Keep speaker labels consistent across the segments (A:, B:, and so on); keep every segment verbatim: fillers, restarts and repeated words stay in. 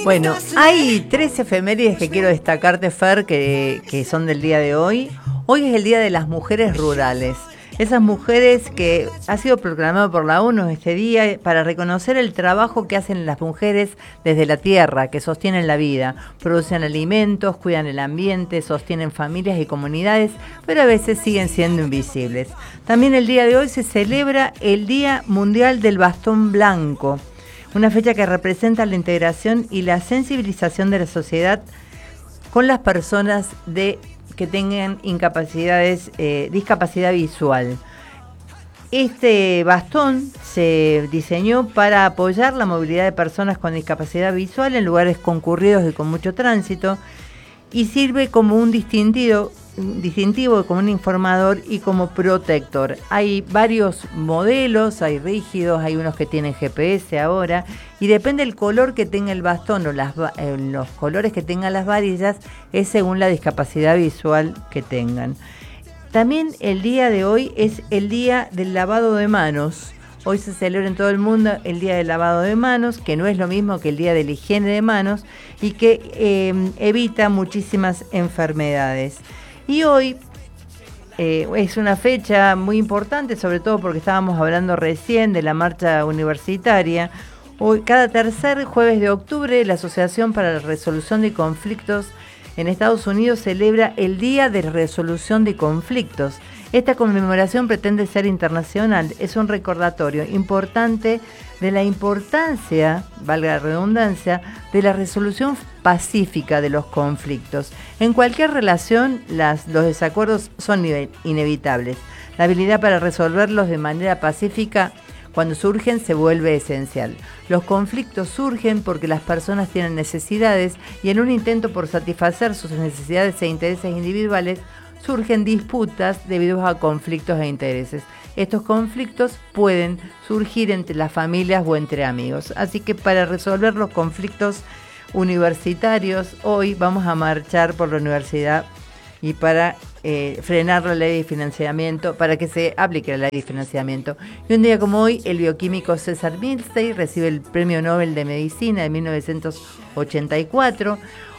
A: Bueno, hay tres efemérides que quiero destacarte, Fer, que, que son del día de hoy. Hoy es el Día de las Mujeres Rurales. Esas mujeres que ha sido proclamado por la ONU este día para reconocer el trabajo que hacen las mujeres desde la tierra, que sostienen la vida, producen alimentos, cuidan el ambiente, sostienen familias y comunidades, pero a veces siguen siendo invisibles. También el día de hoy se celebra el Día Mundial del Bastón Blanco, una fecha que representa la integración y la sensibilización de la sociedad con las personas de que tengan incapacidades, eh, discapacidad visual. Este bastón se diseñó para apoyar la movilidad de personas con discapacidad visual en lugares concurridos y con mucho tránsito, y sirve como un distintivo, distintivo, como un informador y como protector. Hay varios modelos, hay rígidos, hay unos que tienen G P S ahora, y depende del color que tenga el bastón o las, eh, los colores que tengan las varillas, es según la discapacidad visual que tengan. También el día de hoy es el día del lavado de manos. Hoy se celebra en todo el mundo el Día del Lavado de Manos, que no es lo mismo que el Día de la Higiene de Manos y que eh, evita muchísimas enfermedades. Y hoy eh, es una fecha muy importante, sobre todo porque estábamos hablando recién de la marcha universitaria. Hoy, cada tercer jueves de octubre, la Asociación para la Resolución de Conflictos en Estados Unidos celebra el Día de Resolución de Conflictos. Esta conmemoración pretende ser internacional, es un recordatorio importante de la importancia, valga la redundancia, de la resolución pacífica de los conflictos. En cualquier relación, las, los desacuerdos son inevitables. La habilidad para resolverlos de manera pacífica, cuando surgen, se vuelve esencial. Los conflictos surgen porque las personas tienen necesidades y en un intento por satisfacer sus necesidades e intereses individuales, surgen disputas debido a conflictos e intereses. Estos conflictos pueden surgir entre las familias o entre amigos. Así que para resolver los conflictos universitarios, hoy vamos a marchar por la universidad y para eh, frenar la ley de financiamiento, para que se aplique la ley de financiamiento. Y un día como hoy, el bioquímico César Milstein recibe el Premio Nobel de Medicina de mil novecientos ochenta y cuatro.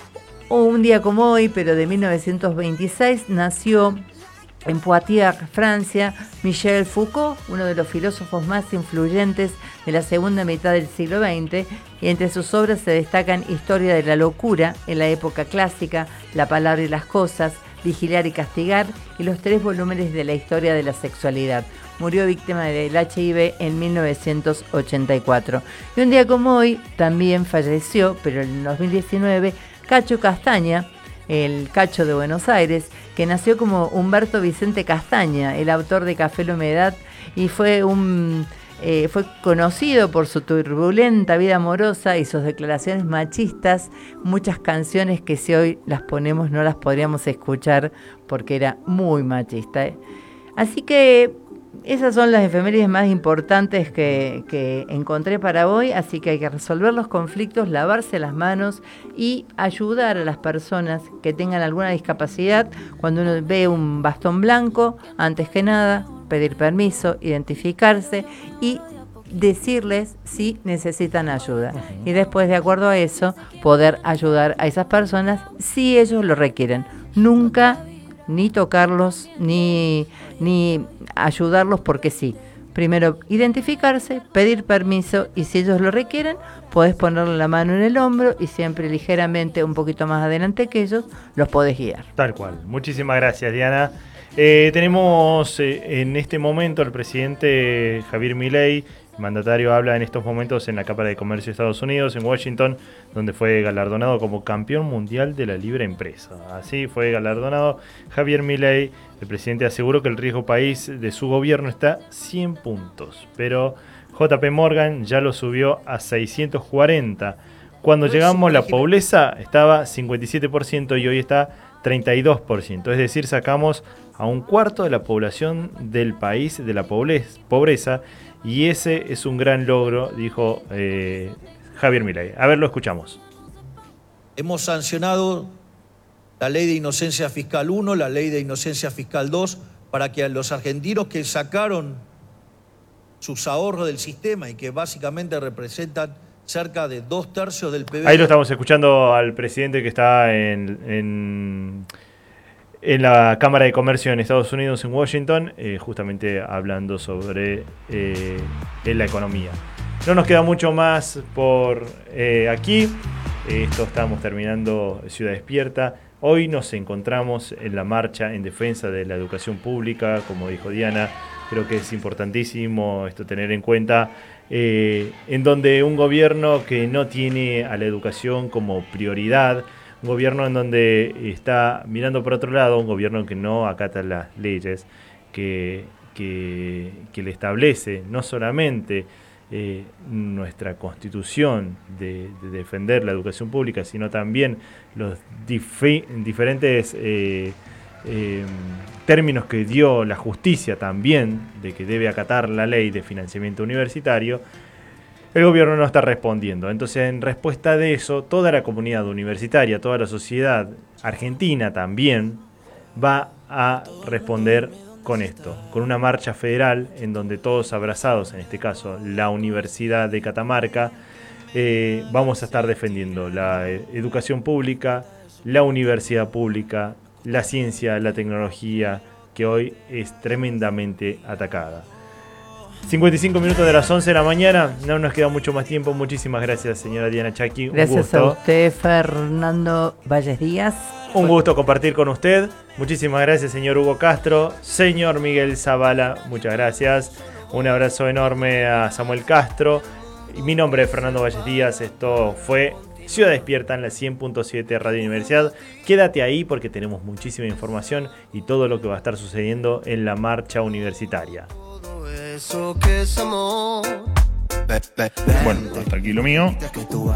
A: O un día como hoy, pero de mil novecientos veintiséis, nació en Poitiers, Francia, Michel Foucault, uno de los filósofos más influyentes de la segunda mitad del siglo veinte, y entre sus obras se destacan Historia de la locura, en la época clásica, La palabra y las cosas, Vigilar y castigar, y los tres volúmenes de la historia de la sexualidad. Murió víctima del H I V en mil novecientos ochenta y cuatro. Y un día como hoy, también falleció, pero en dos mil diecinueve, Cacho Castaña, el Cacho de Buenos Aires, que nació como Humberto Vicente Castaña, el autor de Café la Humedad, y fue un eh, fue conocido por su turbulenta vida amorosa y sus declaraciones machistas. Muchas canciones que si hoy las ponemos no las podríamos escuchar porque era muy machista, ¿eh? Así que esas son las efemérides más importantes que, que encontré para hoy, así que hay que resolver los conflictos, lavarse las manos y ayudar a las personas que tengan alguna discapacidad. Cuando uno ve un bastón blanco, antes que nada, pedir permiso, identificarse y decirles si necesitan ayuda. Uh-huh. Y después, de acuerdo a eso, poder ayudar a esas personas si ellos lo requieren. Nunca ni tocarlos, ni, ni ayudarlos porque sí. Primero identificarse, pedir permiso y si ellos lo requieren, podés ponerle la mano en el hombro y siempre ligeramente un poquito más adelante que ellos, los podés guiar.
B: Tal cual. Muchísimas gracias, Diana. Eh, tenemos eh, en este momento al presidente Javier Milei. El mandatario habla en estos momentos en la Cámara de Comercio de Estados Unidos, en Washington, donde fue galardonado como campeón mundial de la libre empresa. Así fue galardonado Javier Milei. El presidente aseguró que el riesgo país de su gobierno está cien puntos, pero J P Morgan ya lo subió a seiscientos cuarenta. Cuando llegamos, la pobreza estaba cincuenta y siete por ciento y hoy está treinta y dos por ciento. Es decir, sacamos a un cuarto de la población del país de la pobreza. Y ese es un gran logro, dijo eh, Javier Milei. A ver, lo escuchamos.
C: Hemos sancionado la ley de inocencia fiscal uno, la ley de inocencia fiscal dos, para que a los argentinos que sacaron sus ahorros del sistema y que básicamente representan cerca de dos tercios del P B I.
B: Ahí lo estamos escuchando al presidente que está en, en, en la Cámara de Comercio en Estados Unidos, en Washington, eh, justamente hablando sobre eh, la economía. No nos queda mucho más por eh, aquí. Esto estamos terminando Ciudad Despierta. Hoy nos encontramos en la marcha en defensa de la educación pública, como dijo Diana. Creo que es importantísimo esto tener en cuenta, eh, en donde un gobierno que no tiene a la educación como prioridad, un gobierno en donde está mirando por otro lado, un gobierno que no acata las leyes que, que, que le establece no solamente eh, nuestra Constitución de, de defender la educación pública, sino también los difi- diferentes eh, eh, términos que dio la justicia también, de que debe acatar la ley de financiamiento universitario. El gobierno no está respondiendo. Entonces, en respuesta de eso, toda la comunidad universitaria, toda la sociedad argentina también va a responder con esto, con una marcha federal en donde todos abrazados, en este caso la Universidad de Catamarca, eh, vamos a estar defendiendo la educación pública, la universidad pública, la ciencia, la tecnología, que hoy es tremendamente atacada. cincuenta y cinco minutos de las once de la mañana, no nos queda mucho más tiempo. Muchísimas gracias, señora Diana Chaki.
A: Gracias
B: Un gusto.
A: a usted, Fernando Valles Díaz.
B: Un gusto compartir con usted. Muchísimas gracias, señor Hugo Castro. Señor Miguel Zavala, muchas gracias. Un abrazo enorme a Samuel Castro. Y mi nombre es Fernando Valles Díaz. Esto fue Ciudad Despierta en la cien punto siete Radio Universidad. Quédate ahí porque tenemos muchísima información y todo lo que va a estar sucediendo en la marcha universitaria.
D: Bueno, hasta aquí lo mío.